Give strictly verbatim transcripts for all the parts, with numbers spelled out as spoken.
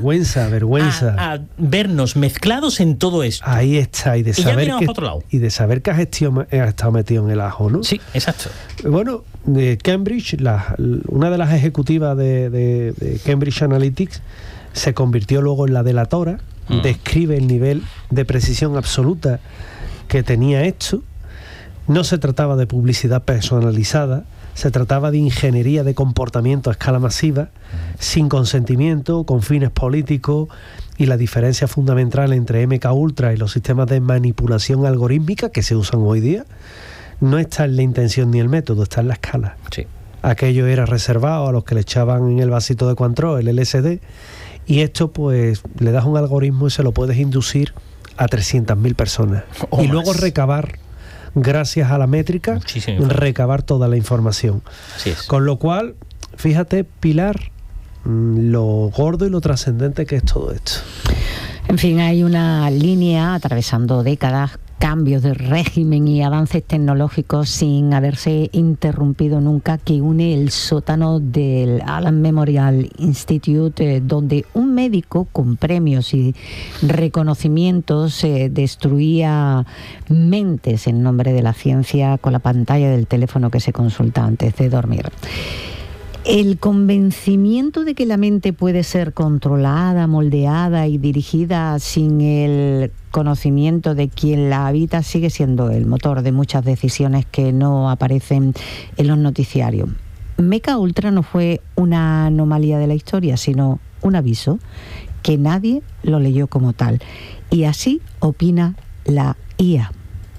vergüenza, vergüenza. A, a vernos mezclados en todo esto. Ahí está, y de y saber ya que para otro lado. y de saber que has estado, has estado metido en el ajo, ¿no? Sí, exacto. Bueno, de Cambridge, la, una de las ejecutivas de, de, de Cambridge Analytics se convirtió luego en la delatora. Mm. Describe el nivel de precisión absoluta que tenía esto. No se trataba de publicidad personalizada, se trataba de ingeniería de comportamiento a escala masiva, sin consentimiento, con fines políticos, y la diferencia fundamental entre M K Ultra y los sistemas de manipulación algorítmica que se usan hoy día no está en la intención ni el método, está en la escala. Sí. Aquello era reservado a los que le echaban en el vasito de Cointreau el L S D, y esto pues le das un algoritmo y se lo puedes inducir a trescientas mil personas o y más. luego recabar, gracias a la métrica, recabar toda la información. Así es. Con lo cual, fíjate, Pilar, lo gordo y lo trascendente que es todo esto. En fin, hay una línea atravesando décadas, cambios de régimen y avances tecnológicos sin haberse interrumpido nunca, que une el sótano del Allen Memorial Institute, eh, donde un médico con premios y reconocimientos eh, destruía mentes en nombre de la ciencia con la pantalla del teléfono que se consulta antes de dormir. El convencimiento de que la mente puede ser controlada, moldeada y dirigida sin el conocimiento de quien la habita sigue siendo el motor de muchas decisiones que no aparecen en los noticiarios. M K Ultra no fue una anomalía de la historia, sino un aviso que nadie lo leyó como tal. Y así opina la I A.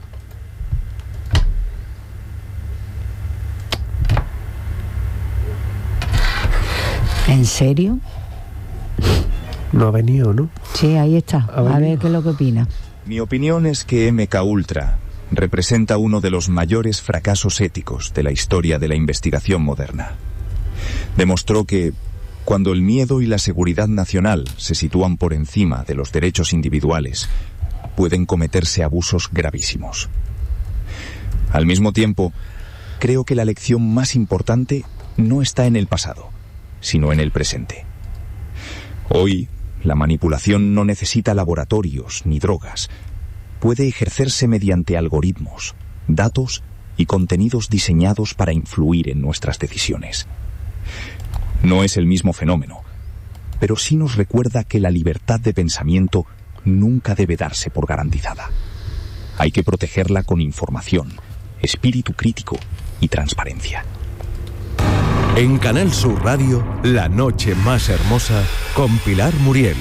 ¿En serio? No ha venido, ¿no? Sí, ahí está. A ver qué es lo que opina. Mi opinión es que M K Ultra representa uno de los mayores fracasos éticos de la historia de la investigación moderna. Demostró que, cuando el miedo y la seguridad nacional se sitúan por encima de los derechos individuales, pueden cometerse abusos gravísimos. Al mismo tiempo, creo que la lección más importante no está en el pasado, sino en el presente. Hoy, la manipulación no necesita laboratorios ni drogas. Puede ejercerse mediante algoritmos, datos y contenidos diseñados para influir en nuestras decisiones. No es el mismo fenómeno, pero sí nos recuerda que la libertad de pensamiento nunca debe darse por garantizada. Hay que protegerla con información, espíritu crítico y transparencia. En Canal Sur Radio, La Noche Más Hermosa, con Pilar Muriel.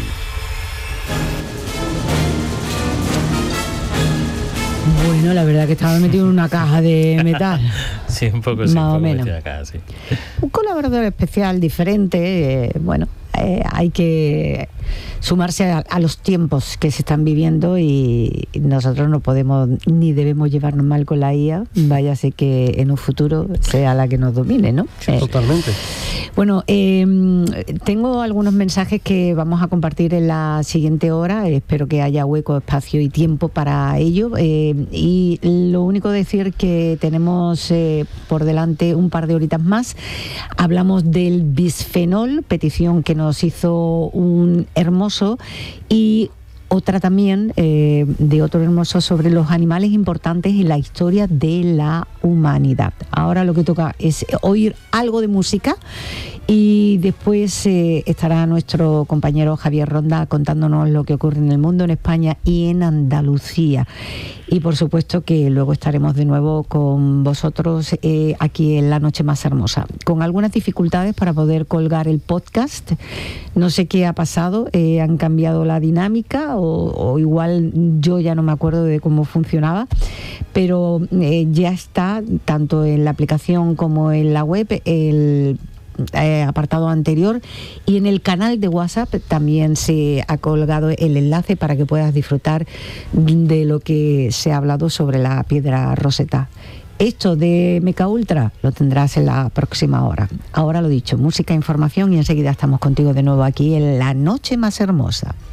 Bueno, la verdad que estaba metido en una caja de metal. Sí, un poco sí, más un o poco menos. Acá, sí. Un colaborador especial, diferente, eh, bueno, eh, hay que sumarse a, a los tiempos que se están viviendo y nosotros no podemos ni debemos llevarnos mal con la I A, váyase que en un futuro sea la que nos domine, ¿no? Sí, eh, totalmente. Bueno, eh, tengo algunos mensajes que vamos a compartir en la siguiente hora, espero que haya hueco, espacio y tiempo para ello, eh, y lo único decir que tenemos eh, por delante un par de horitas más. Hablamos del bisfenol, petición que nos hizo un hermoso, y otra también eh, de otro hermoso sobre los animales importantes en la historia de la humanidad. Ahora lo que toca es oír algo de música y después eh, estará nuestro compañero Javier Ronda contándonos lo que ocurre en el mundo, en España y en Andalucía. Y por supuesto que luego estaremos de nuevo con vosotros eh, aquí en La Noche Más Hermosa, con algunas dificultades para poder colgar el podcast. No sé qué ha pasado, eh, han cambiado la dinámica o, o igual yo ya no me acuerdo de cómo funcionaba, pero eh, ya está tanto en la aplicación como en la web el Eh, apartado anterior, y en el canal de WhatsApp también se ha colgado el enlace para que puedas disfrutar de lo que se ha hablado sobre la piedra Rosetta. Esto de M K Ultra lo tendrás en la próxima hora. Ahora lo dicho, música, información y enseguida estamos contigo de nuevo aquí en La Noche Más Hermosa.